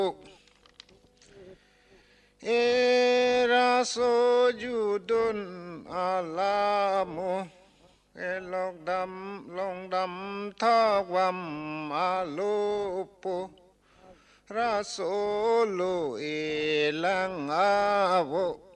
Eraso judun alamu long đam tha quam alupu raso lu ilang avo